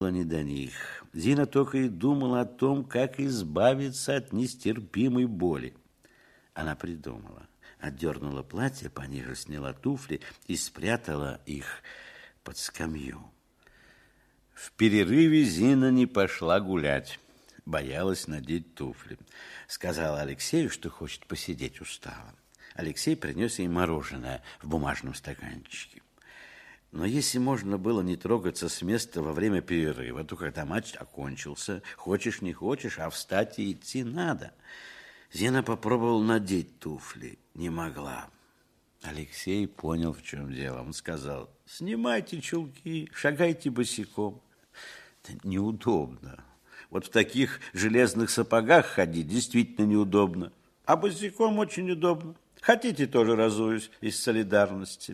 не до них. Зина только и думала о том, как избавиться от нестерпимой боли. Она придумала. Отдернула платье, пониже сняла туфли и спрятала их под скамью. В перерыве Зина не пошла гулять. Боялась надеть туфли. Сказала Алексею, что хочет посидеть, устала. Алексей принес ей мороженое в бумажном стаканчике. Но если можно было не трогаться с места во время перерыва, то когда матч окончился, хочешь не хочешь, а встать и идти надо. Зина попробовала надеть туфли, не могла. Алексей понял, в чем дело. Он сказал: снимайте чулки, шагайте босиком. Это неудобно. Вот в таких железных сапогах ходить действительно неудобно. А босиком очень удобно. Хотите, тоже разуюсь из солидарности.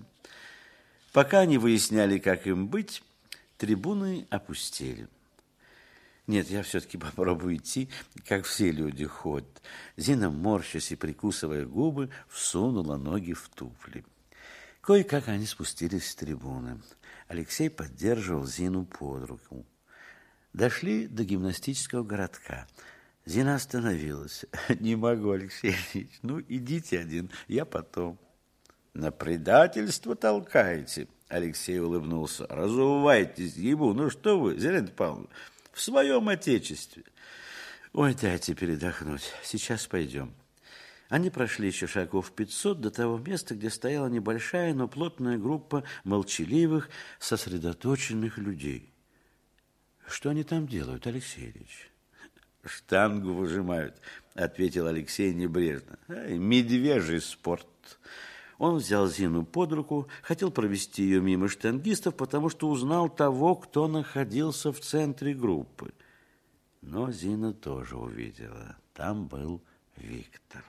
Пока они выясняли, как им быть, трибуны опустели. Нет, я все-таки попробую идти, как все люди ходят. Зина, морщась и прикусывая губы, всунула ноги в туфли. Кое-как они спустились с трибуны. Алексей поддерживал Зину под руку. Дошли до гимнастического городка. Зина остановилась. Не могу, Алексей Ильич, ну идите один, я потом. На предательство толкаете? Алексей улыбнулся. Разувайтесь, ебу. Ну что вы, Зинаида Павловна, в своем отечестве. Ой, дайте передохнуть. Сейчас пойдем. Они прошли еще шагов 500 до того места, где стояла небольшая, но плотная группа молчаливых, сосредоточенных людей. Что они там делают, Алексей Ильич? Штангу выжимают, ответил Алексей небрежно. Медвежий спорт. Он взял Зину под руку, хотел провести ее мимо штангистов, потому что узнал того, кто находился в центре группы. Но Зина тоже увидела. Там был Виктор.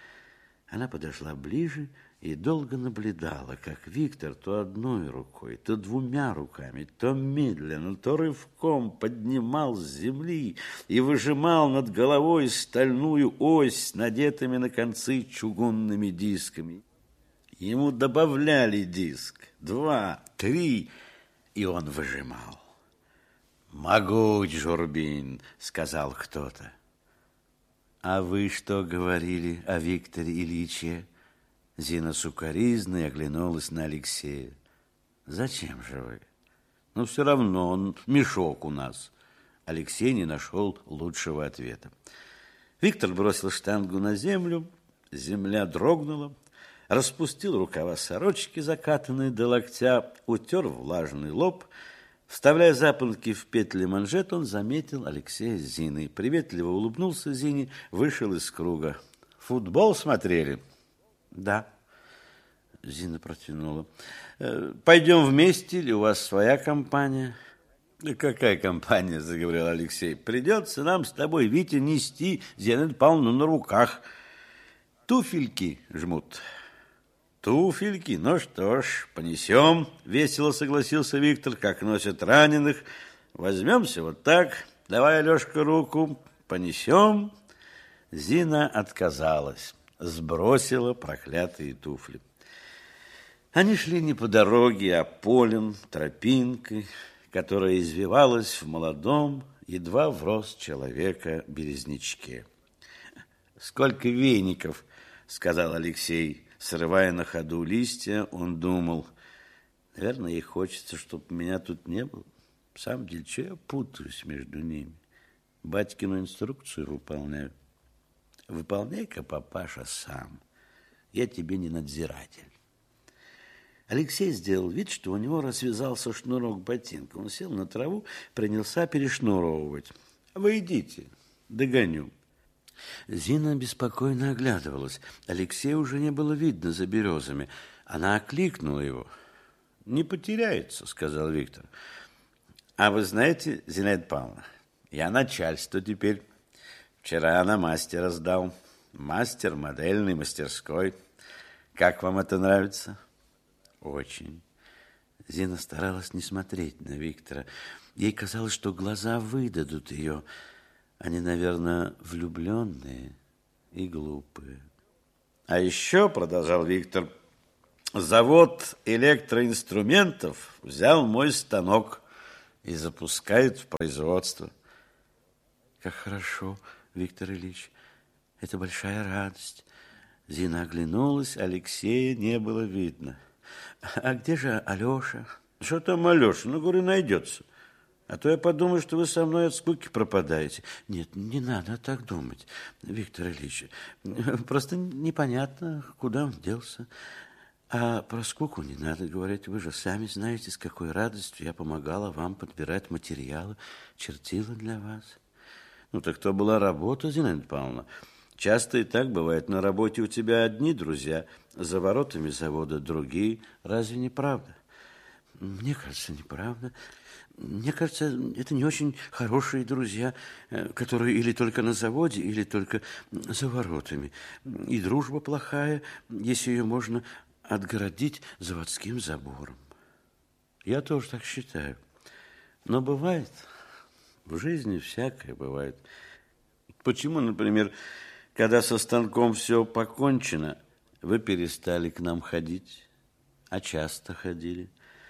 Она подошла ближе и долго наблюдала, как Виктор то одной рукой, то двумя руками, то медленно, то рывком поднимал с земли и выжимал над головой стальную ось с надетыми на концы чугунными дисками. Ему добавляли диск, 2, 3, и он выжимал. «Могуч, Журбин», — сказал кто-то. «А вы что говорили о Викторе Ильиче?» Зина сукоризной оглянулась на Алексея. «Зачем же вы? Ну, все равно он мешок у нас». Алексей не нашел лучшего ответа. Виктор бросил штангу на землю, земля дрогнула, распустил рукава сорочки, закатанные до локтя, утер влажный лоб. Вставляя запонки в петли манжет, он заметил Алексея с Зиной. Приветливо улыбнулся Зине, вышел из круга. «Футбол смотрели?» «Да». Зина протянула. «Пойдем вместе или у вас своя компания?» «Какая компания?» – заговорил Алексей. «Придется нам с тобой, Витя, нести Зинаиду Павловну на руках. Туфельки жмут». «Туфельки? Ну что ж, понесем», — весело согласился Виктор, как носят раненых. «Возьмемся вот так. Давай, Алешка, руку. Понесем». Зина отказалась, сбросила проклятые туфли. Они шли не по дороге, а полем, тропинкой, которая извивалась в молодом, едва в рост человека березнячке. «Сколько веников», — сказал Алексей. Срывая на ходу листья, он думал: наверное, ей хочется, чтобы меня тут не было. В самом деле, что я путаюсь между ними? Батькину инструкцию выполняю. Выполняй-ка, папаша, сам. Я тебе не надзиратель. Алексей сделал вид, что у него развязался шнурок ботинка. Он сел на траву, принялся перешнуровывать. Вы идите, догоню. Зина беспокойно оглядывалась. Алексея уже не было видно за березами. Она окликнула его. «Не потеряется», — сказал Виктор. «А вы знаете, Зинаида Павловна, я начальство теперь. Вчера на мастера сдал. Мастер модельной мастерской. Как вам это нравится?» «Очень». Зина старалась не смотреть на Виктора. Ей казалось, что глаза выдадут ее. Они, наверное, влюбленные и глупые. «А еще, — продолжал Виктор, — завод электроинструментов взял мой станок. и запускают в производство. Как хорошо, Виктор Ильич, это большая радость. Зина оглянулась, Алексея не было видно. А где же Алеша? Что там Алеша? Ну, говорю, найдется. А то я подумаю, что вы со мной от скуки пропадаете. Нет, не надо так думать, Виктор Ильич. Просто непонятно, куда он делся. А про скуку не надо говорить. Вы же сами знаете, с какой радостью я помогала вам подбирать материалы, чертила для вас. Ну, так то была работа, Зинаида Павловна. Часто и так бывает. На работе у тебя одни друзья, за воротами завода другие. Разве не правда? Мне кажется, неправда. Мне кажется, это не очень хорошие друзья, которые или только на заводе, или только за воротами. И дружба плохая, если ее можно отгородить заводским забором. Я тоже так считаю. Но бывает, в жизни всякое бывает. Почему, например, когда со станком все покончено, вы перестали к нам ходить, а часто ходили?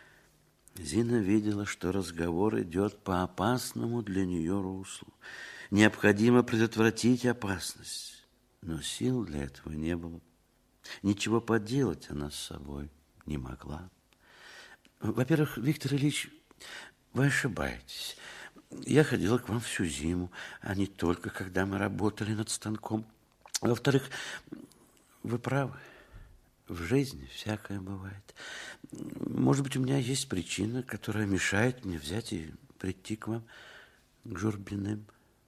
Зина видела, что разговор идет по опасному для нее руслу. Необходимо предотвратить опасность, но сил для этого не было. Ничего поделать она с собой не могла. Во-первых, Виктор Ильич, вы ошибаетесь. Я ходила к вам всю зиму, а не только когда мы работали над станком. Во-вторых, вы правы. В жизни всякое бывает. Может быть, у меня есть причина, которая мешает мне взять и прийти к вам, к Журбиным.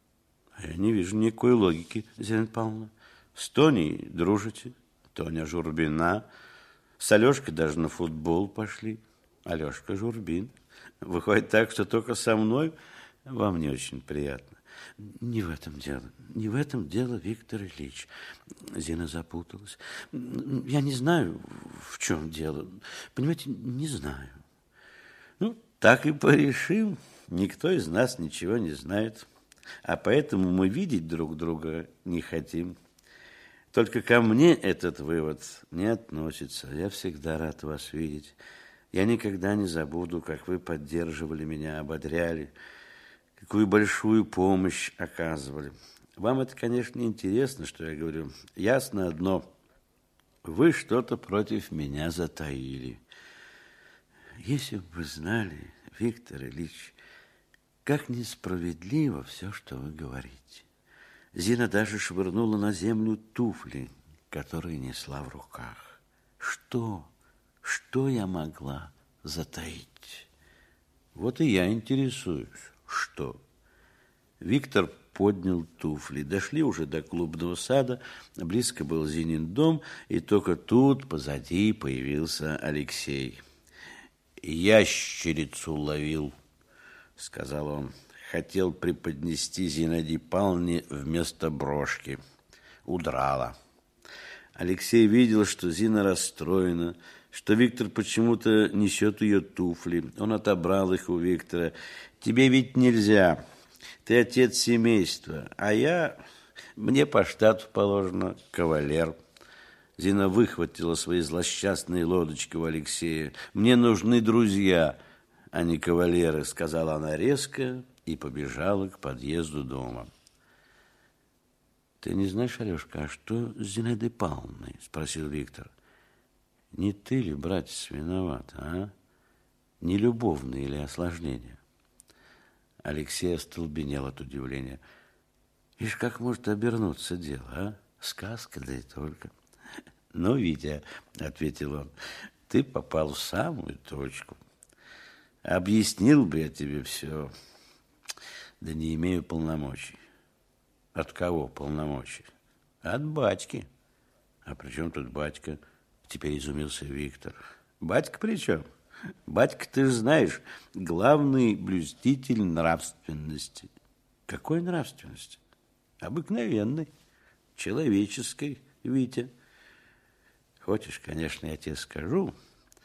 Я не вижу никакой логики, Зинаида Павловна. С Тоней дружите, Тоня Журбина. С Алешкой даже на футбол пошли. Алешка Журбин. Выходит так, что только со мной вам не очень приятно. Не в этом дело. Не в этом дело, Виктор Ильич. Зина запуталась. Я не знаю, в чем дело. Понимаете, не знаю. Ну, так и порешим. Никто из нас ничего не знает. А поэтому мы видеть друг друга не хотим. Только ко мне этот вывод не относится. Я всегда рад вас видеть. Я никогда не забуду, как вы поддерживали меня, ободряли, какую большую помощь оказывали. Вам это, конечно, не интересно, что я говорю. Ясно одно. Вы что-то против меня затаили. Если бы вы знали, Виктор Ильич, как несправедливо все, что вы говорите. Зина даже швырнула на землю туфли, которые несла в руках. Что я могла затаить? Вот и я интересуюсь, что? Виктор поднял туфли. Дошли уже до клубного сада, близко был Зинин дом, и только тут позади появился Алексей. «Ящерицу ловил», — сказал он. Хотел преподнести Зинаиде Павловне вместо брошки. Удрала. Алексей видел, что Зина расстроена, что Виктор почему-то несет ее туфли. Он отобрал их у Виктора. «Тебе ведь нельзя. Ты отец семейства, а мне по штату положено кавалер». Зина выхватила свои злосчастные лодочки у Алексея. «Мне нужны друзья, а не кавалеры», — сказала она резко и побежала к подъезду дома. «Ты не знаешь, Алешка, а что с Зинаидой Павловной?» – спросил Виктор. «Не ты ли, братец, виноват, а? Не любовные ли осложнения?» Алексей остолбенел от удивления. «Ишь, как может обернуться дело, а? Сказка, да и только». «Ну, Витя, — ответил он, — ты попал в самую точку. Объяснил бы я тебе все, да не имею полномочий». «От кого полномочий?» «От батьки». «А при чем тут батька?» Теперь изумился Виктор. «Батька при чем? Батька, ты же знаешь, главный блюститель нравственности». «Какой нравственности?» «Обыкновенной, человеческой, Витя. Хочешь, конечно, я тебе скажу.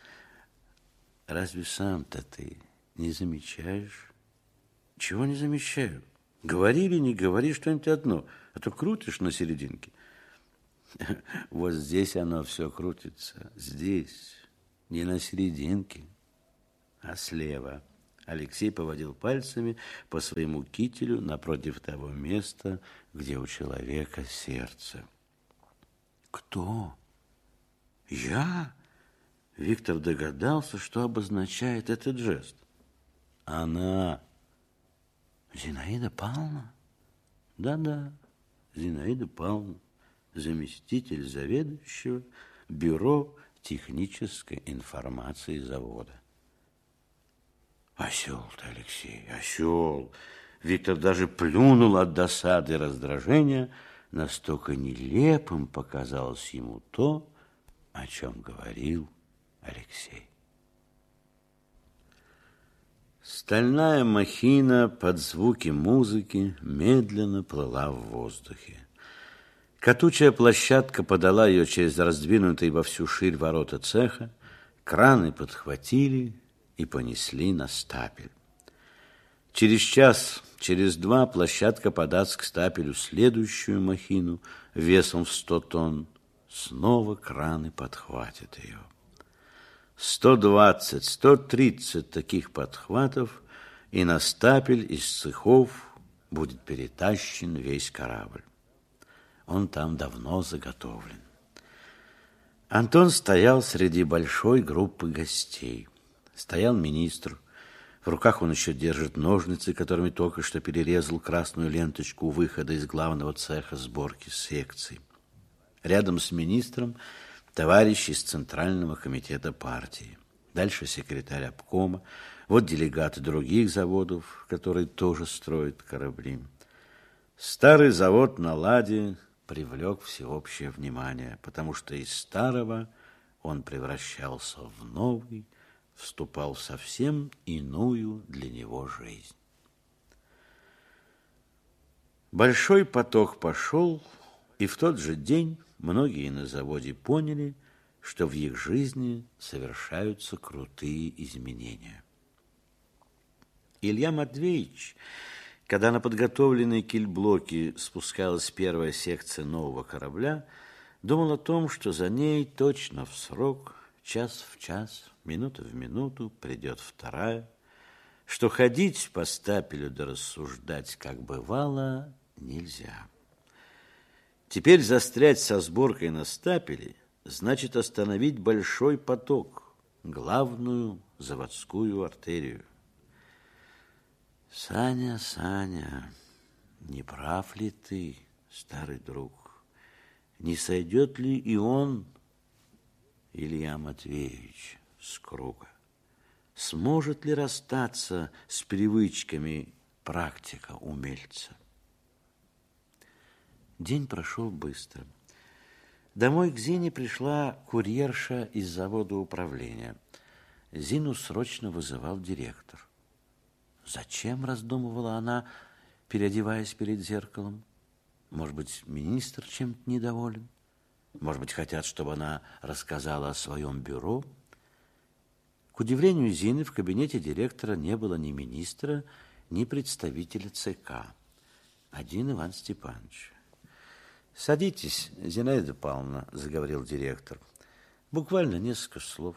Разве сам-то ты не замечаешь?» «Чего не замечаю? Говори или не говори что-нибудь одно, а то крутишь на серединке». «Вот здесь оно все крутится, здесь, не на серединке, а слева, Алексей поводил пальцами по своему кителю напротив того места, где у человека сердце. Кто? Я? Виктор догадался, что обозначает этот жест. Она. Зинаида Павловна? Да-да, Зинаида Павловна, заместитель заведующего бюро технической информации завода. Осел ты, Алексей, осел. Виктор даже плюнул от досады и раздражения. Настолько нелепым показалось ему то, о чем говорил Алексей. Стальная махина под звуки музыки медленно плыла в воздухе. Катучая площадка подала ее через раздвинутые во всю ширь ворота цеха, краны подхватили и понесли на стапель. Через час, через два площадка подаст к стапелю следующую махину весом в 100 тонн. Снова краны подхватят ее. 120, 130 таких подхватов, и на стапель из цехов будет перетащен весь корабль. Он там давно заготовлен. Антон стоял среди большой группы гостей. Стоял министр. В руках он еще держит ножницы, которыми только что перерезал красную ленточку у выхода из главного цеха сборки секций. Рядом с министром товарищ из Центрального комитета партии. Дальше секретарь обкома. Вот делегаты других заводов, которые тоже строят корабли. Старый завод на Ладе привлек всеобщее внимание, потому что из старого он превращался в новый, вступал в совсем иную для него жизнь. Большой поток пошел, и в тот же день многие на заводе поняли, что в их жизни совершаются крутые изменения. Илья Матвеевич, когда на подготовленные кильблоки спускалась первая секция нового корабля, думал о том, что за ней точно в срок, час в час, минута в минуту придет вторая, что ходить по стапелю да рассуждать, как бывало, нельзя. Теперь застрять со сборкой на стапеле значит остановить большой поток, главную заводскую артерию. Саня, Саня, не прав ли ты, старый друг? Не сойдет ли и он, Илья Матвеевич, с круга? Сможет ли расстаться с привычками практика-умельца? День прошел быстро. Домой к Зине пришла курьерша из завода управления. Зину срочно вызывал директор. Зачем, раздумывала она, переодеваясь перед зеркалом? Может быть, министр чем-то недоволен? Может быть, хотят, чтобы она рассказала о своем бюро? К удивлению Зины, в кабинете директора не было ни министра, ни представителя ЦК. Один Иван Степанович. «Садитесь, Зинаида Павловна», — заговорил директор. «Буквально несколько слов».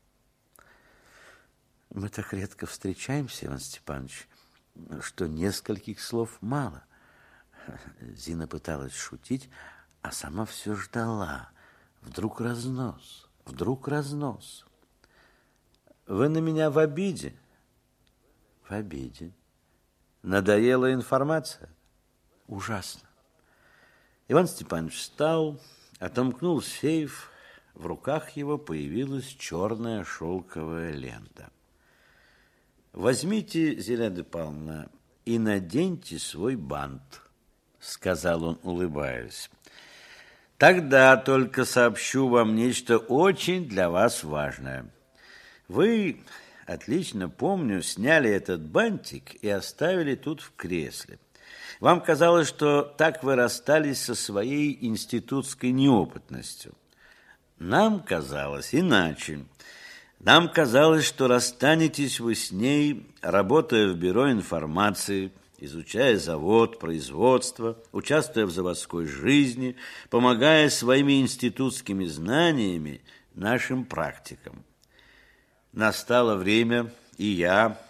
«Мы так редко встречаемся, Иван Степанович, что нескольких слов мало». Зина пыталась шутить, а сама все ждала. Вдруг разнос, вдруг разнос. «Вы на меня в обиде?» «В обиде». «Надоела информация?» «Ужасно». Иван Степанович встал, отомкнул сейф. В руках его появилась черная шелковая лента. «Возьмите, Зинаида Павловна, и наденьте свой бант», — сказал он, улыбаясь. «Тогда только сообщу вам нечто очень для вас важное. Вы, отлично помню, сняли этот бантик и оставили тут в кресле. Вам казалось, что так вы расстались со своей институтской неопытностью. Нам казалось иначе. Нам казалось, что расстанетесь вы с ней, работая в бюро информации, изучая завод, производство, участвуя в заводской жизни, помогая своими институтскими знаниями нашим практикам. Настало время, и я,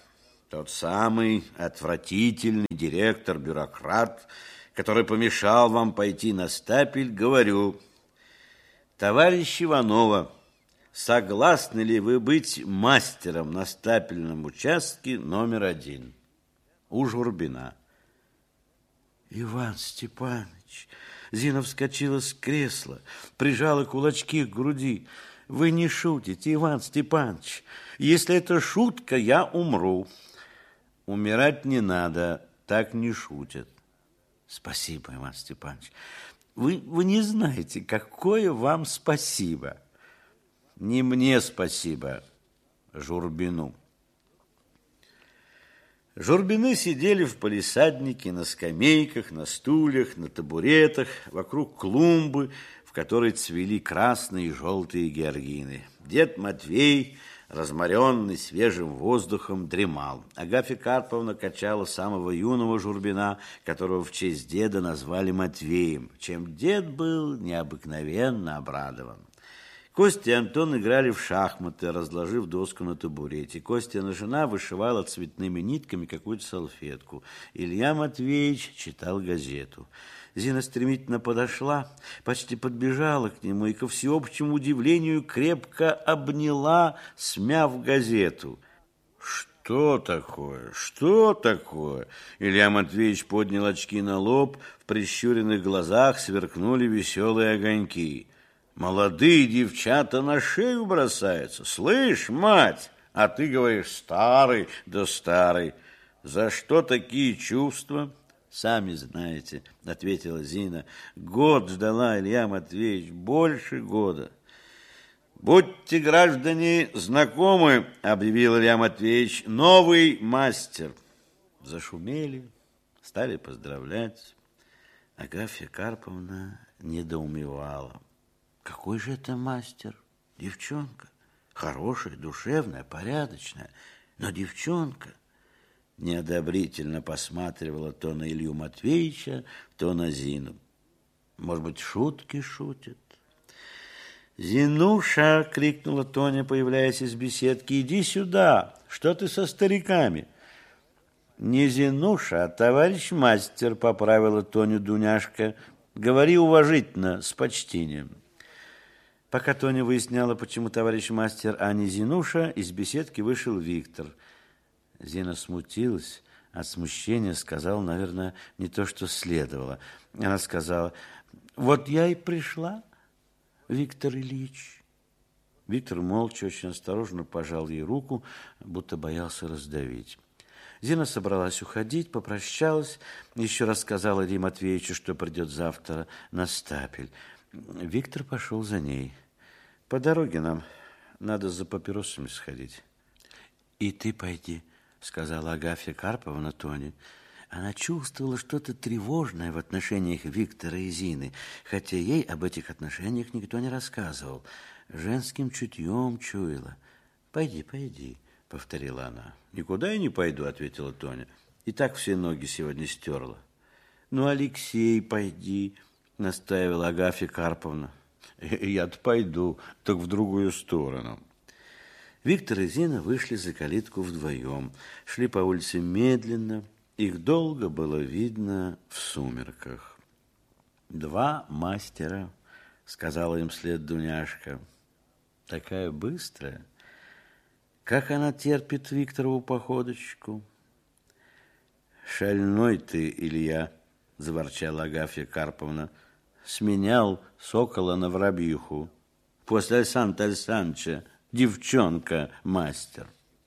Тот самый отвратительный директор-бюрократ, который помешал вам пойти на стапель, говорю: товарищ Иванова, согласны ли вы быть мастером на стапельном участке номер 1 у Журбина? Иван Степанович, Зина вскочила с кресла, прижала кулачки к груди. Вы не шутите, Иван Степанович. Если это шутка, я умру. Умирать не надо, так не шутят. Спасибо, Иван Степанович. Вы не знаете, какое вам спасибо. Не мне спасибо, Журбину. Журбины сидели в палисаднике на скамейках, на стульях, на табуретах, вокруг клумбы, в которой цвели красные и желтые георгины. Дед Матвей, разморенный свежим воздухом, дремал. Агафья Карповна качала самого юного Журбина, которого в честь деда назвали Матвеем, чем дед был необыкновенно обрадован. Костя и Антон играли в шахматы, разложив доску на табурете. Костина жена вышивала цветными нитками какую-то салфетку. Илья Матвеевич читал газету. Зина стремительно подошла, почти подбежала к нему и, ко всеобщему удивлению, крепко обняла, смяв газету. «Что такое? Что такое?» Илья Матвеевич поднял очки на лоб, в прищуренных глазах сверкнули веселые огоньки. «Молодые девчата на шею бросаются. Слышь, мать, а ты говоришь старый да старый. За что такие чувства?» «Сами знаете», — ответила Зина. «Год ждала, Илья Матвеевич, больше года». «Будьте, граждане, знакомы», — объявил Илья Матвеевич, — «новый мастер». Зашумели, стали поздравлять. Агафья Карповна недоумевала. Какой же это мастер? Девчонка. Хорошая, душевная, порядочная. Но девчонка неодобрительно посматривала то на Илью Матвеевича, то на Зину. Может быть, шутки шутят? «Зинуша!» — крикнула Тоня, появляясь из беседки. «Иди сюда! Что ты со стариками?» «Не Зинуша, а товарищ мастер», — поправила Тоню Дуняшка. «Говори уважительно, с почтением». Пока Тоня выясняла, почему товарищ мастер, а не Зинуша, из беседки вышел Виктор. Зина смутилась, от смущения сказала, наверное, не то, что следовало. Она сказала: «Вот я и пришла, Виктор Ильич». Виктор молча, очень осторожно пожал ей руку, будто боялся раздавить. Зина собралась уходить, попрощалась, еще раз сказала Илье Матвеевичу, что придет завтра на стапель. Виктор пошел за ней. «По дороге нам надо за папиросами сходить». «И ты пойди», — сказала Агафья Карповна Тоне. Она чувствовала что-то тревожное в отношениях Виктора и Зины, хотя ей об этих отношениях никто не рассказывал. Женским чутьем чуяла. «Пойди, пойди», — повторила она. «Никуда я не пойду», — ответила Тоня. «И так все ноги сегодня стерла». «Ну, Алексей, пойди», — настаивала Агафья Карповна. «Я-то пойду, так в другую сторону». Виктор и Зина вышли за калитку вдвоем. Шли по улице медленно. Их долго было видно в сумерках. «Два мастера», — сказала им вслед Дуняшка. «Такая быстрая. Как она терпит Викторову походочку?» «Шальной ты, Илья», — заворчала Агафья Карповна. «Сменял сокола на воробьиху. После Александра Александровича девчонка-мастер».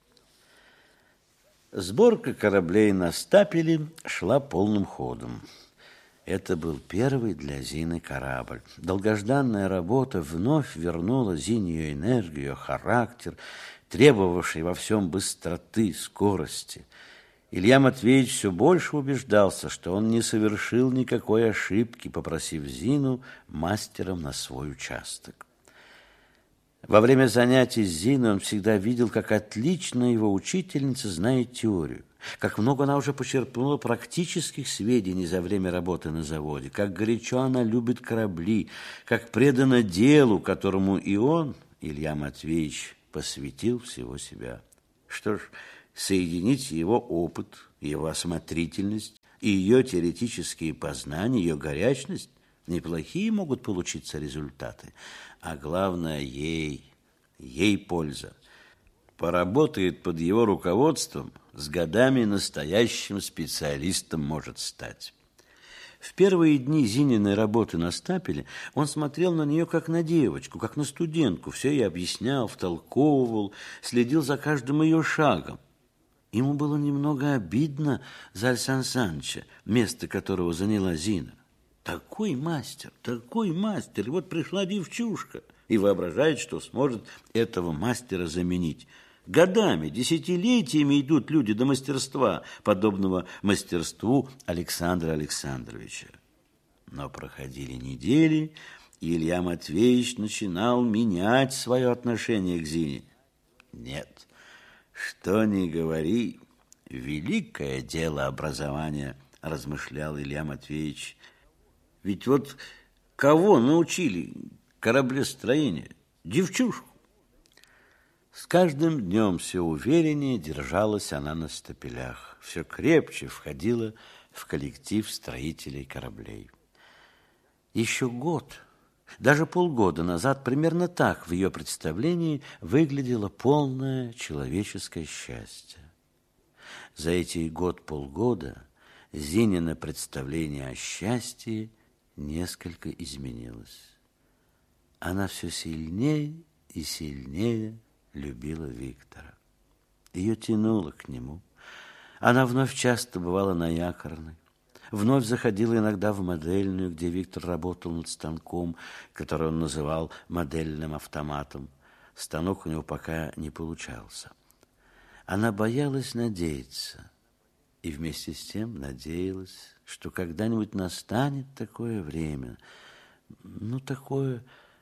Сборка кораблей на стапеле шла полным ходом. Это был первый для Зины корабль. Долгожданная работа вновь вернула Зине ее энергию, ее характер, требовавший во всем быстроты, скорости. Илья Матвеевич все больше убеждался, что он не совершил никакой ошибки, попросив Зину мастером на свой участок. Во время занятий с Зиной он всегда видел, как отлично его учительница знает теорию, как много она уже почерпнула практических сведений за время работы на заводе, как горячо она любит корабли, как предана делу, которому и он, Илья Матвеевич, посвятил всего себя. Что ж, соединить его опыт, его осмотрительность и ее теоретические познания, ее горячность, неплохие могут получиться результаты. А главное, ей польза. Поработает под его руководством, с годами настоящим специалистом может стать. В первые дни Зининой работы на стапеле он смотрел на нее как на девочку, как на студентку, все ей объяснял, втолковывал, следил за каждым ее шагом. Ему было немного обидно за Александра Саныча, место которого заняла Зина. Такой мастер, и вот пришла девчушка и воображает, что сможет этого мастера заменить. Годами, десятилетиями идут люди до мастерства, подобного мастерству Александра Александровича. Но проходили недели, и Илья Матвеевич начинал менять свое отношение к Зине. Нет, что ни говори, великое дело образования, размышлял Илья Матвеевич. Ведь вот кого научили кораблестроению? Девчушку. С каждым днем все увереннее держалась она на стапелях, все крепче входила в коллектив строителей кораблей. Еще год, даже полгода назад, примерно так в ее представлении выглядело полное человеческое счастье. За эти год-полгода Зинина представление о счастье несколько изменилось. Она все сильнее и сильнее любила Виктора. Ее тянуло к нему. Она вновь часто бывала на Якорной, вновь заходила иногда в модельную, где Виктор работал над станком, который он называл модельным автоматом. Станок у него пока не получался. Она боялась надеяться, и вместе с тем надеялась, что когда-нибудь настанет такое время. Ну, такое...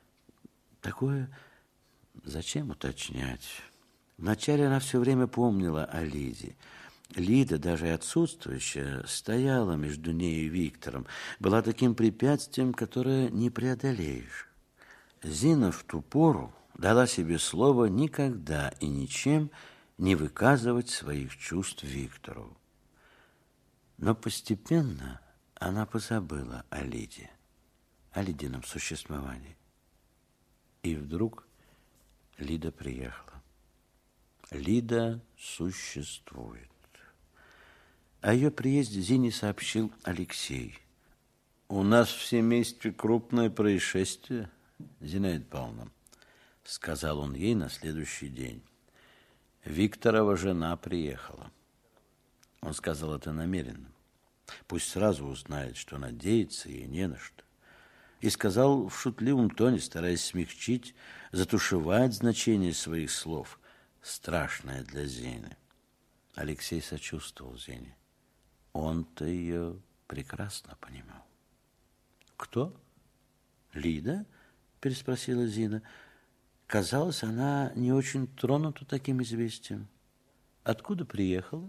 Зачем уточнять? Вначале она все время помнила о Лиде. Лида, даже отсутствующая, стояла между ней и Виктором, была таким препятствием, которое не преодолеешь. Зина в ту пору дала себе слово никогда и ничем не выказывать своих чувств Виктору. Но постепенно она позабыла о Лиде, о Лидином существовании. И вдруг Лида приехала. Лида существует. О ее приезде Зине сообщил Алексей. «У нас в семействе крупное происшествие, Зинаида Павловна», сказал он ей на следующий день. Викторова жена приехала. Он сказал это намеренно. Пусть сразу узнает, что надеяться ей не на что. И сказал в шутливом тоне, стараясь смягчить, затушевать значение своих слов, страшное для Зины. Алексей сочувствовал Зине. Он-то ее прекрасно понимал. «Кто? Лида?» – переспросила Зина. Казалось, она не очень тронута таким известием. «Откуда приехала?»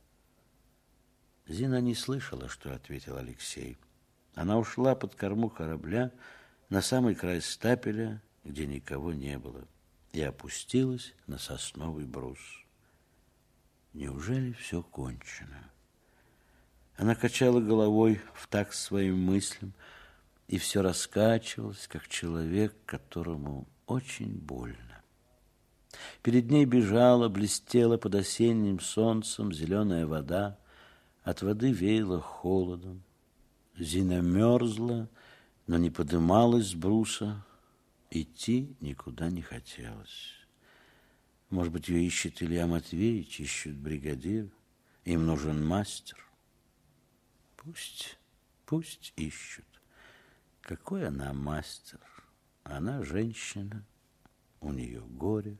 Зина не слышала, что ответил Алексей. Она ушла под корму корабля на самый край стапеля, где никого не было, и опустилась на сосновый брус. Неужели все кончено? Она качала головой в такт своим мыслям и все раскачивалась, как человек, которому очень больно. Перед ней бежала, блестела под осенним солнцем зеленая вода, от воды веяло холодом. Зина мерзла, но не подымалась с бруса. Идти никуда не хотелось. Может быть, ее ищет Илья Матвеевич, ищет бригадир. Им нужен мастер. Пусть ищут. Какой она мастер? Она женщина, у нее горе,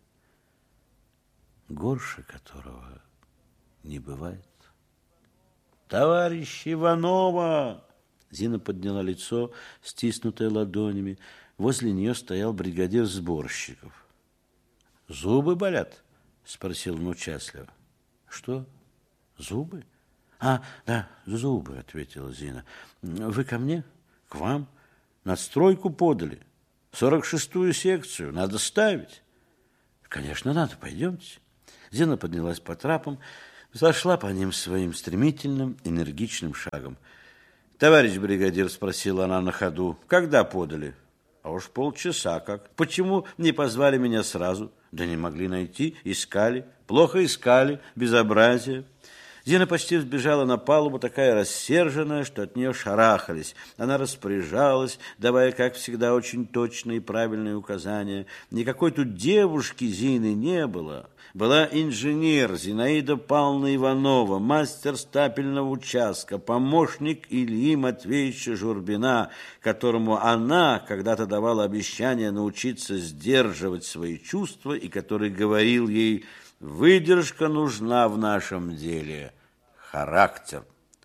горше которого не бывает. «Товарищ Иванова!» Зина подняла лицо, стиснутое ладонями. Возле нее стоял бригадир сборщиков. «Зубы болят?» – спросил он участливо. «Что? Зубы?» «А, да, зубы», – ответила Зина. «Вы ко мне?» «К вам. Надстройку подали. 46-ю секцию. Надо ставить». «Конечно, надо. Пойдемте». Зина поднялась по трапам, зашла по ним своим стремительным, энергичным шагом. «Товарищ бригадир», — спросила она на ходу, — «когда подали?» «А уж полчаса как. Почему не позвали меня сразу?» «Да не могли найти, искали. Плохо искали, безобразие». Зина почти взбежала на палубу, такая рассерженная, что от нее шарахались. Она распоряжалась, давая, как всегда, очень точные и правильные указания. Никакой тут девушки Зины не было. Была инженер Зинаида Павловна Иванова, мастер стапельного участка, помощник Ильи Матвеевича Журбина, которому она когда-то давала обещание научиться сдерживать свои чувства и который говорил ей: «Выдержка нужна в нашем деле, характер».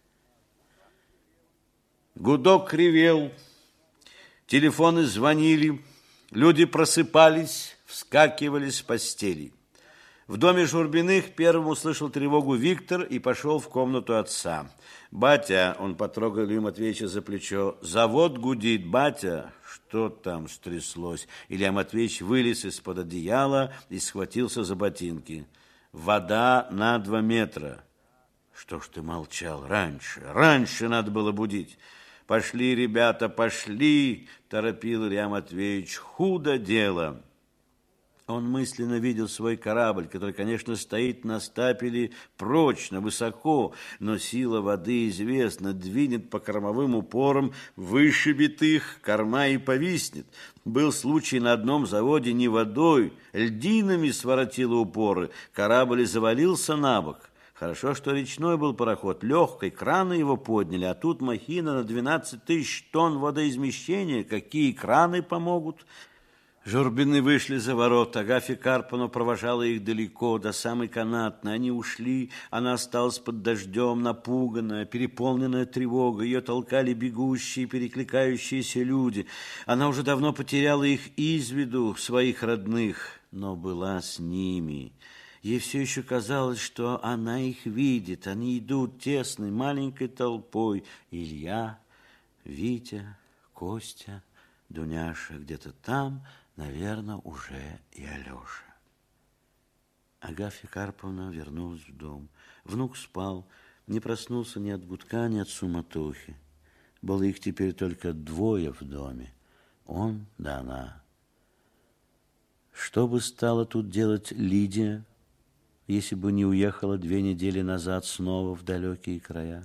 Гудок ревел, телефоны звонили, люди просыпались, вскакивали с постелей. В доме Журбиных первым услышал тревогу Виктор и пошел в комнату отца. «Батя», — он потрогал Илью Матвеевича за плечо, — «завод гудит, батя». Что там стряслось? Илья Матвеевич вылез из-под одеяла и схватился за ботинки. «Вода на 2 метра». «Что ж ты молчал раньше надо было будить». «Пошли, ребята, пошли», — торопил Илья Матвеевич, — «худо дело». Он мысленно видел свой корабль, который, конечно, стоит на стапеле прочно, высоко, но сила воды известна, двинет по кормовым упорам, вышибет их, корма и повиснет. Был случай на одном заводе не водой, льдинами своротило упоры, корабль завалился на бок. Хорошо, что речной был пароход, легкий, краны его подняли, а тут махина на 12 тысяч тонн водоизмещения. Какие краны помогут? Журбины вышли за ворот, Агафья Карповна провожала их далеко, до самой канатной. Они ушли, она осталась под дождем, напуганная, переполненная тревогой. Ее толкали бегущие, перекликающиеся люди. Она уже давно потеряла их из виду, своих родных, но была с ними. Ей все еще казалось, что она их видит. Они идут тесной, маленькой толпой. Илья, Витя, Костя, Дуняша где-то там, наверное, уже и Алеша. Агафья Карповна вернулась в дом. Внук спал, не проснулся ни от гудка, ни от суматохи. Было их теперь только 2 в доме. Он да она. Что бы стала тут делать Лидия, если бы не уехала 2 недели назад снова в далекие края?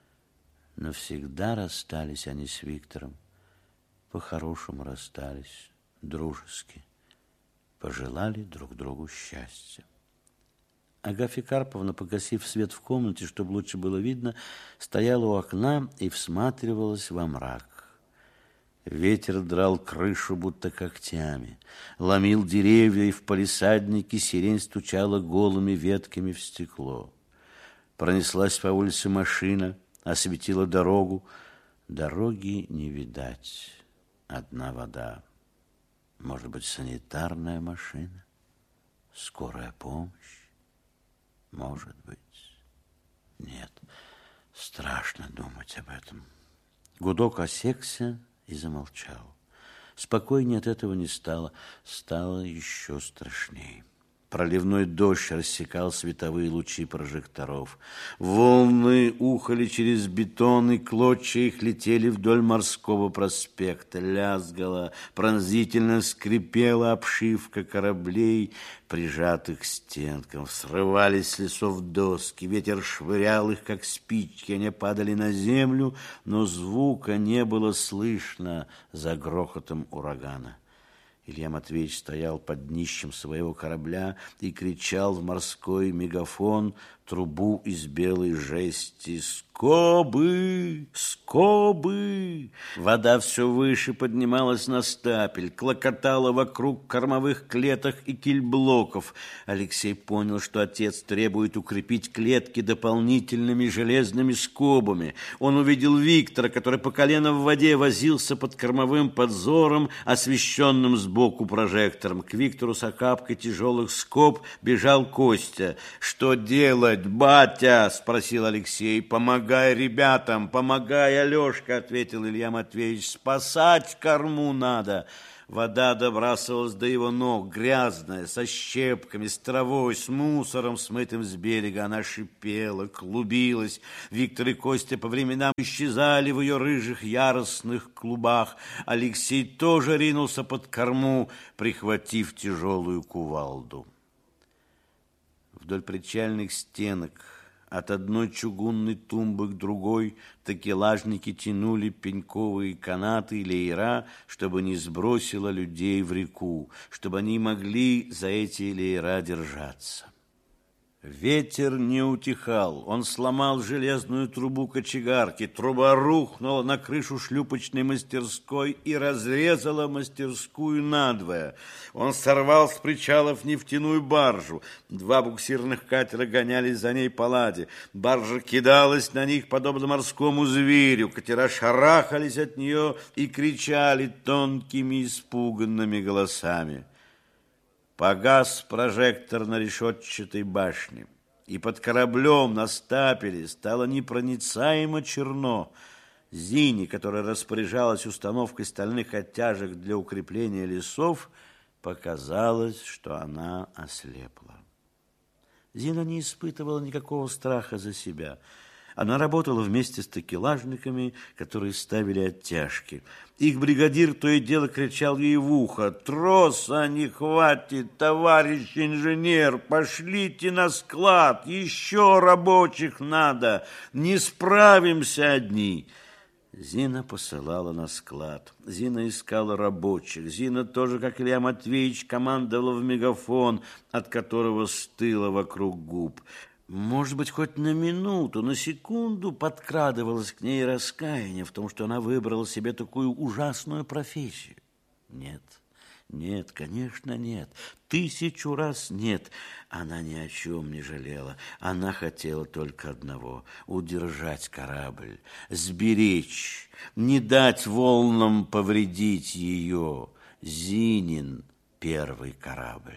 Навсегда расстались они с Виктором. По-хорошему расстались, дружески. Пожелали друг другу счастья. Агафья Карповна, погасив свет в комнате, чтобы лучше было видно, стояла у окна и всматривалась во мрак. Ветер драл крышу будто когтями, ломил деревья, и в палисаднике сирень стучала голыми ветками в стекло. Пронеслась по улице машина, осветила дорогу. Дороги не видать, одна вода. Может быть, санитарная машина, скорая помощь? Может быть. Нет, страшно думать об этом. Гудок осекся и замолчал. Спокойнее от этого не стало, стало еще страшнее. Проливной дождь рассекал световые лучи прожекторов. Волны ухали через бетон, и клочья их летели вдоль Морского проспекта. Лязгала, пронзительно скрипела обшивка кораблей, прижатых к стенкам. Срывались с лесов доски, ветер швырял их, как спички. Они падали на землю, но звука не было слышно за грохотом урагана. Илья Матвеевич стоял под днищем своего корабля и кричал в морской мегафон, трубу из белой жести: «Скобы! Скобы!» Вода все выше поднималась на стапель, клокотала вокруг кормовых клеток и кильблоков. Алексей понял, что отец требует укрепить клетки дополнительными железными скобами. Он увидел Виктора, который по колено в воде возился под кормовым подзором, освещенным сбоку прожектором. К Виктору с охапкой тяжелых скоб бежал Костя. «Что делать? делать, батя? — спросил Алексей. — Помогай ребятам, помогай, Алешка, — ответил Илья Матвеевич. — Спасать корму надо. Вода добрасывалась до его ног, грязная, со щепками, с травой, с мусором, смытым с берега. Она шипела, клубилась. Виктор и Костя по временам исчезали в ее рыжих яростных клубах. Алексей тоже ринулся под корму, прихватив тяжелую кувалду. Вдоль причальных стенок, от одной чугунной тумбы к другой, такелажники тянули пеньковые канаты и леера, чтобы не сбросило людей в реку, чтобы они могли за эти леера держаться. Ветер не утихал, он сломал железную трубу кочегарки, труба рухнула на крышу шлюпочной мастерской и разрезала мастерскую надвое. Он сорвал с причалов нефтяную баржу, 2 буксирных катера гонялись за ней по ладе, баржа кидалась на них, подобно морскому зверю, катера шарахались от нее и кричали тонкими испуганными голосами. Погас прожектор на решетчатой башне, и под кораблем на стапеле стало непроницаемо черно. Зине, которая распоряжалась установкой стальных оттяжек для укрепления лесов, показалось, что она ослепла. Зина не испытывала никакого страха за себя. Она работала вместе с такелажниками, которые ставили оттяжки. Их бригадир то и дело кричал ей в ухо: «Троса не хватит, товарищ инженер, пошлите на склад, еще рабочих надо, не справимся одни». Зина посылала на склад. Зина искала рабочих. Зина тоже, как Илья Матвеевич, командовала в мегафон, от которого стыло вокруг губ. Может быть, хоть на минуту, на секунду подкрадывалось к ней раскаяние в том, что она выбрала себе такую ужасную профессию. Нет, нет, конечно, нет. 1000 раз нет. Она ни о чем не жалела. Она хотела только одного — удержать корабль, сберечь, не дать волнам повредить ее. Зинин первый корабль.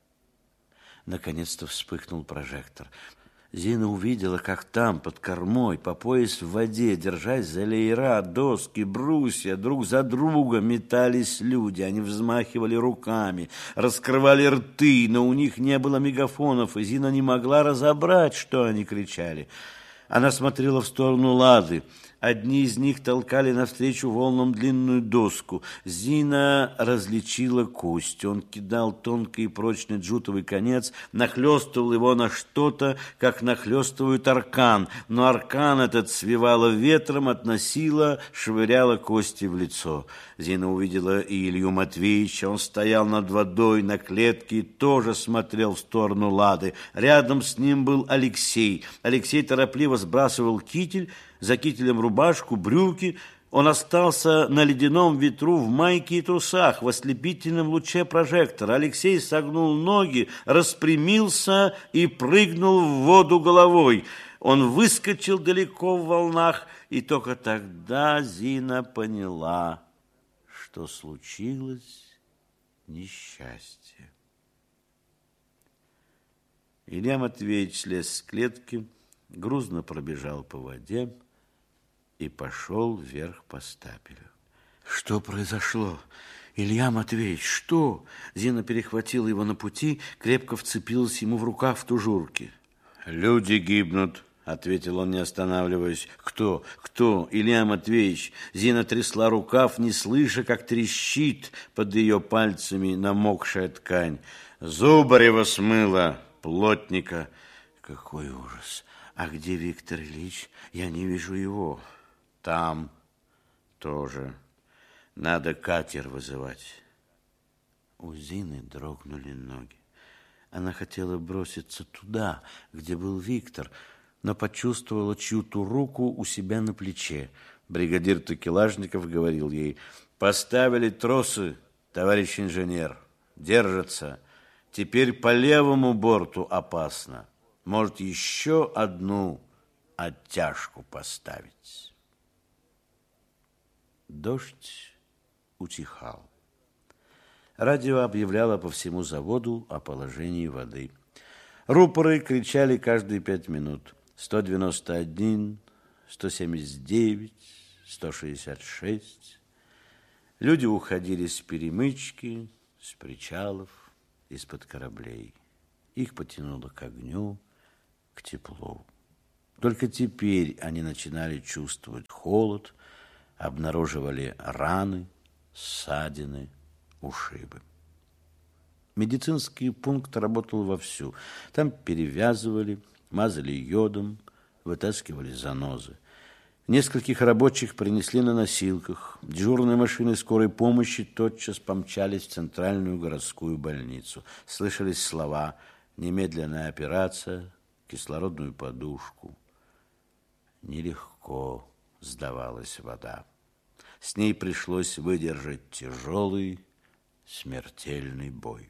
Наконец-то вспыхнул прожектор. Зина увидела, как там, под кормой, по пояс в воде, держась за леера, доски, брусья, друг за друга метались люди. Они взмахивали руками, раскрывали рты, но у них не было мегафонов, и Зина не могла разобрать, что они кричали. Она смотрела в сторону Лады. Одни из них толкали навстречу волнам длинную доску. Зина различила Костю. Он кидал тонкий и прочный джутовый конец, нахлестывал его на что-то, как нахлестывают аркан. Но аркан этот свивало ветром, относило, швыряло Кости в лицо. Зина увидела и Илью Матвеевича. Он стоял над водой на клетке и тоже смотрел в сторону Лады. Рядом с ним был Алексей. Алексей торопливо сбрасывал китель, за кителем рубашку, брюки. Он остался на ледяном ветру в майке и трусах, в ослепительном луче прожектора. Алексей согнул ноги, распрямился и прыгнул в воду головой. Он выскочил далеко в волнах, и только тогда Зина поняла, что случилось несчастье. Илья Матвеевич слез с клетки, грузно пробежал по воде и пошел вверх по стапелю. Что произошло? Илья Матвеевич, что? Зина перехватила его на пути, крепко вцепилась ему в рукав в тужурке. Люди гибнут, ответил он, не останавливаясь. Кто? Кто? Илья Матвеевич. Зина трясла рукав, не слыша, как трещит под ее пальцами намокшая ткань. Зубарева смыла, плотника. Какой ужас! А где Виктор Ильич? Я не вижу его. Там тоже. Надо катер вызывать. У Зины дрогнули ноги. Она хотела броситься туда, где был Виктор, но почувствовала чью-то руку у себя на плече. Бригадир такелажников говорил ей: «Поставили тросы, товарищ инженер, держатся. Теперь по левому борту опасно. Может, еще одну оттяжку поставить». Дождь утихал. Радио объявляло по всему заводу о положении воды. Рупоры кричали каждые 5 минут. 191, 179, 166. Люди уходили с перемычки, с причалов, из-под кораблей. Их потянуло к огню, к теплу. Только теперь они начинали чувствовать холод, обнаруживали раны, ссадины, ушибы. Медицинский пункт работал вовсю. Там перевязывали, мазали йодом, вытаскивали занозы. Нескольких рабочих принесли на носилках. Дежурные машины скорой помощи тотчас помчались в центральную городскую больницу. Слышались слова «немедленная операция», «кислородную подушку». Нелегко сдавалась вода. С ней пришлось выдержать тяжелый, смертельный бой.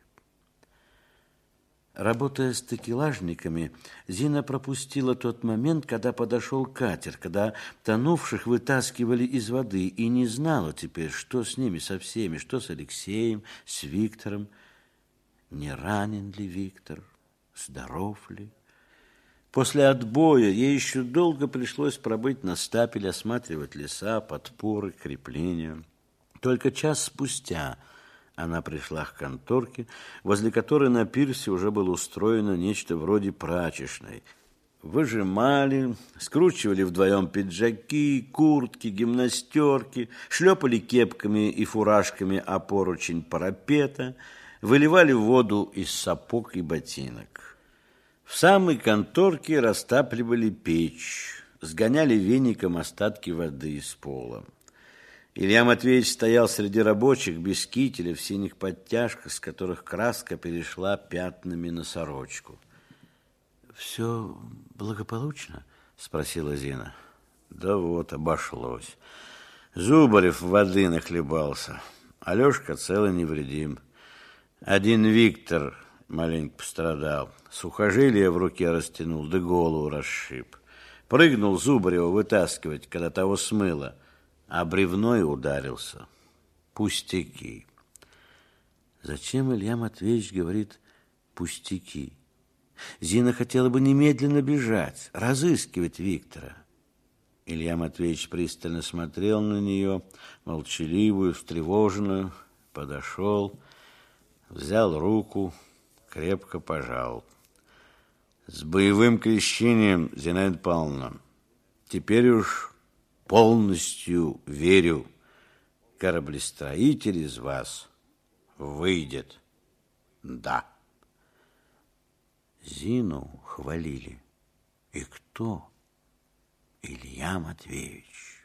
Работая с такелажниками, Зина пропустила тот момент, когда подошел катер, когда тонувших вытаскивали из воды, и не знала теперь, что с ними со всеми, что с Алексеем, с Виктором. Не ранен ли Виктор, здоров ли? После отбоя ей еще долго пришлось пробыть на стапеле, осматривать леса, подпоры, крепления. Только час спустя она пришла к конторке, возле которой на пирсе уже было устроено нечто вроде прачечной. Выжимали, скручивали вдвоем пиджаки, куртки, гимнастерки, шлепали кепками и фуражками о поручень парапета, выливали воду из сапог и ботинок. В самой конторке растапливали печь, сгоняли веником остатки воды из пола. Илья Матвеевич стоял среди рабочих без кителя, в синих подтяжках, с которых краска перешла пятнами на сорочку. «Все благополучно?» – спросила Зина. «Да вот, обошлось. Зубарев воды нахлебался. Алешка цел и невредим. Один Виктор маленько пострадал. Сухожилие в руке растянул, да голову расшиб. Прыгнул Зубарева вытаскивать, когда того смыло, а бревно и ударился. Пустяки». Зачем Илья Матвеевич говорит «пустяки»? Зина хотела бы немедленно бежать, разыскивать Виктора. Илья Матвеевич пристально смотрел на нее, молчаливую, встревоженную, подошел, взял руку, крепко пожал. «С боевым крещением, Зинаида Павловна, теперь уж полностью верю, кораблестроитель из вас выйдет. Да». Зину хвалили. И кто? Илья Матвеевич.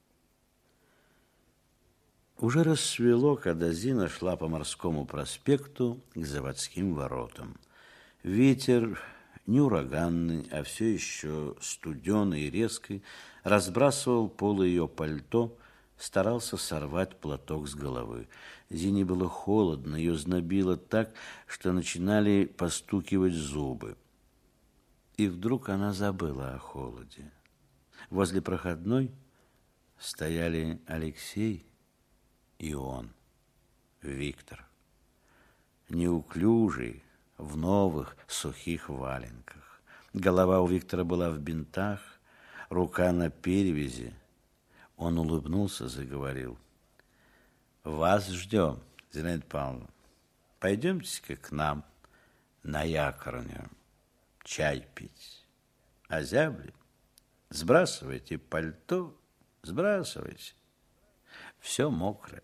Уже рассвело, когда Зина шла по Морскому проспекту к заводским воротам. Ветер, не ураганный, а все еще студеный и резкий, разбрасывал полы ее пальто, старался сорвать платок с головы. Зине было холодно, ее знобило так, что начинали постукивать зубы. И вдруг она забыла о холоде. Возле проходной стояли Алексей и он, Виктор. Неуклюжий, в новых сухих валенках. Голова у Виктора была в бинтах, рука на перевязи. Он улыбнулся, заговорил. «Вас ждем, Зинаида Павловна. Пойдемте-ка к нам на якорню чай пить. Озябли? Сбрасывайте пальто, сбрасывайте. Все мокрое».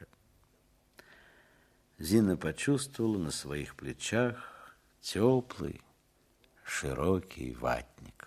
Зина почувствовала на своих плечах теплый, широкий ватник.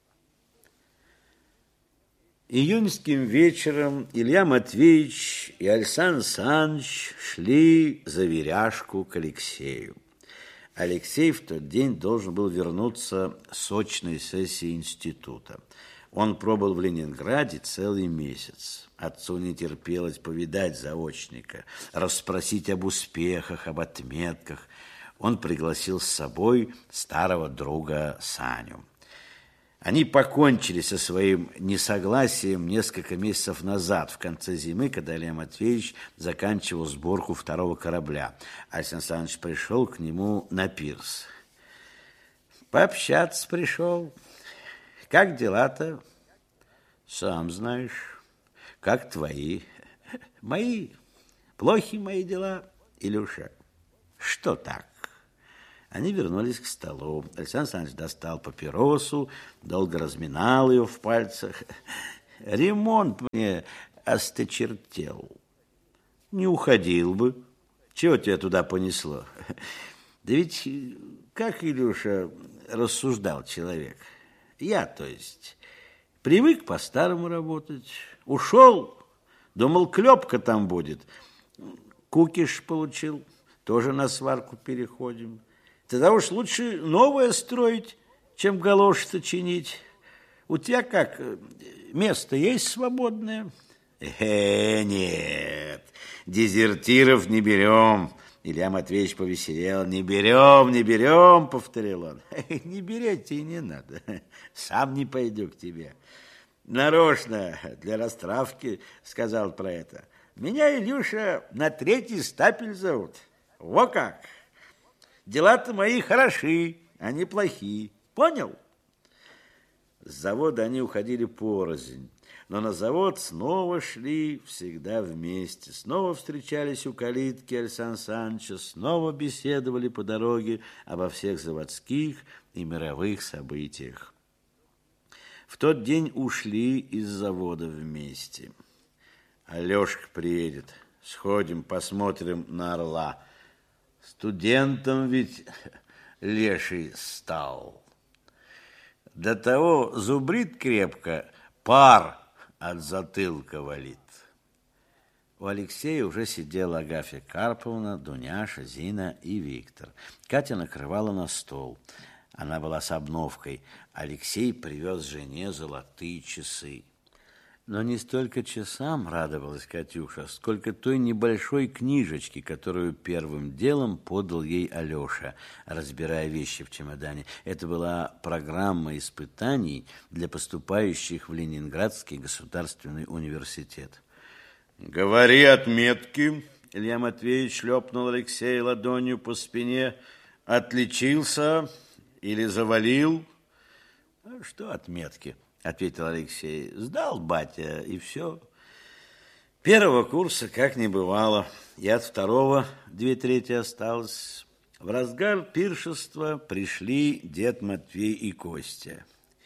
Июньским вечером Илья Матвеевич и Александр Саныч шли за веряжку к Алексею. Алексей в тот день должен был вернуться с очной сессии института. Он пробыл в Ленинграде целый месяц. Отцу не терпелось повидать заочника, расспросить об успехах, об отметках. Он пригласил с собой старого друга Саню. Они покончили со своим несогласием несколько месяцев назад, в конце зимы, когда Илья Матвеевич заканчивал сборку второго корабля. Александр Александрович пришел к нему на пирс. Пообщаться пришел. Как дела-то? Сам знаешь. Как твои? Мои. Плохи мои дела, Илюша. Что так? Они вернулись к столу. Александр Александрович достал папиросу, долго разминал ее в пальцах. Ремонт мне осточертел. Не уходил бы. Чего тебя туда понесло? Да ведь, как, Илюша, рассуждал человек. Я, то есть, привык по-старому работать. Ушел, думал, клепка там будет. Кукиш получил, тоже на сварку переходим. Тогда уж лучше новое строить, чем галоши-то чинить. У тебя как, место есть свободное? Нет, дезертиров не берем. Илья Матвеевич повеселел. Не берем, повторил он. Не берете и не надо. Сам не пойду к тебе. Нарочно для растравки сказал про это. Меня, Илюша, на 3-й стапель зовут. Во как! Дела-то мои хороши, а не плохи. Понял? С завода они уходили порознь, но на завод снова шли всегда вместе. Снова встречались у калитки Александра Александровича, снова беседовали по дороге обо всех заводских и мировых событиях. В тот день ушли из завода вместе. Алешка приедет, сходим, посмотрим на орла. Студентом ведь леший стал. До того зубрит крепко, пар от затылка валит. У Алексея уже сидела Агафья Карповна, Дуняша, Зина и Виктор. Катя накрывала на стол. Она была с обновкой. Алексей привез жене золотые часы. Но не столько часам радовалась Катюша, сколько той небольшой книжечке, которую первым делом подал ей Алеша, разбирая вещи в чемодане. Это была программа испытаний для поступающих в Ленинградский государственный университет. «Говори отметки!» Илья Матвеевич шлепнул Алексея ладонью по спине. «Отличился или завалил?» «Что отметки?» — ответил Алексей. «Сдал, батя, и все. Первого курса как не бывало. И от второго 2/3 осталось». В разгар пиршества пришли дед Матвей и Костя.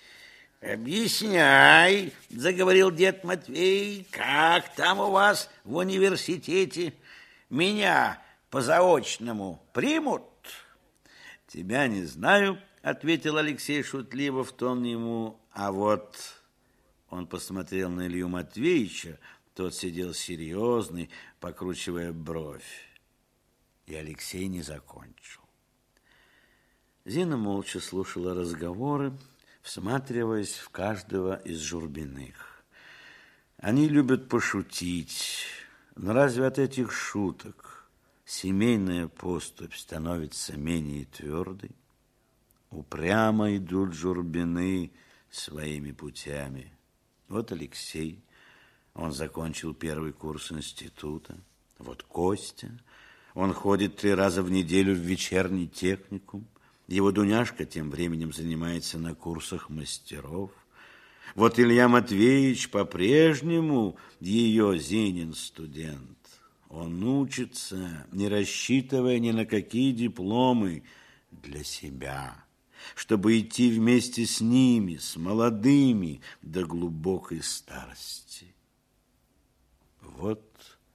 «Объясняй, — заговорил дед Матвей, — как там у вас в университете? Меня по заочному примут?» «Тебя не знаю, — ответил Алексей шутливо в тон ему, — а вот...» Он посмотрел на Илью Матвеевича, тот сидел серьезный, покручивая бровь. И Алексей не закончил. Зина молча слушала разговоры, всматриваясь в каждого из Журбиных. Они любят пошутить, но разве от этих шуток семейная поступь становится менее твердой? Упрямо идут Журбины своими путями. Вот Алексей, он закончил 1-й курс института. Вот Костя, он ходит 3 раза в неделю в вечерний техникум. Его Дуняшка тем временем занимается на курсах мастеров. Вот Илья Матвеевич по-прежнему ее Зинин студент. Он учится, не рассчитывая ни на какие дипломы, для себя, чтобы идти вместе с ними, с молодыми, до глубокой старости. Вот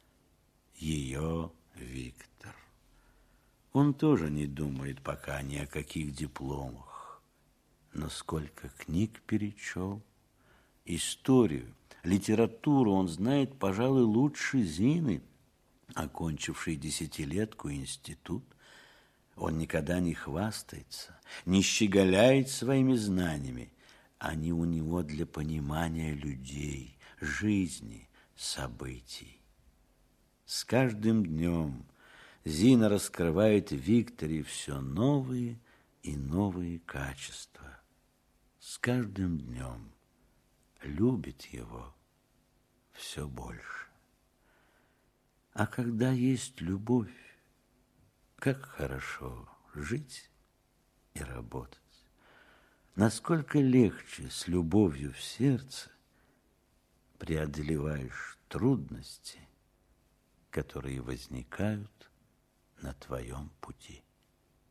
ее Виктор. Он тоже не думает пока ни о каких дипломах, но сколько книг перечел, историю, литературу он знает, пожалуй, лучше Зины, окончившей 10-летку институт. Он никогда не хвастается, не щеголяет своими знаниями. Они у него для понимания людей, жизни, событий. С каждым днем Зина раскрывает в Викторе все новые и новые качества. С каждым днем любит его все больше. А когда есть любовь, как хорошо жить и работать. насколько легче с любовью в сердце преодолеваешь трудности, которые возникают на твоем пути.